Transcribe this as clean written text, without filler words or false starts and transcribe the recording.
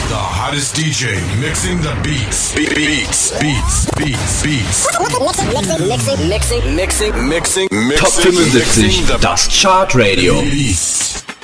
The hottest DJ mixing the beats. Beats. Mixing. Top 75, das Chart Radio. Beats.